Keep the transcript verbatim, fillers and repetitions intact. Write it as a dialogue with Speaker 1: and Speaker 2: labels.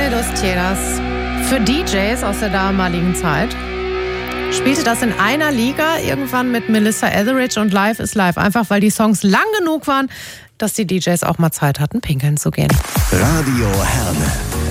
Speaker 1: de los Tierras. Für D Js aus der damaligen Zeit spielte das in einer Liga irgendwann mit Melissa Etheridge und Live is Live. Einfach weil die Songs lang genug waren, dass die D Js auch mal Zeit hatten, pinkeln zu gehen.
Speaker 2: Radio Herne.